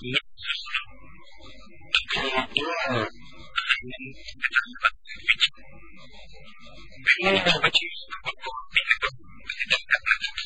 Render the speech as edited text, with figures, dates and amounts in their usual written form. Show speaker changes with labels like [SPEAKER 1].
[SPEAKER 1] ñëpp ak loolu ñu dafa picc mais ñu ñëw ba ci ko bind ko ci dem ak na ci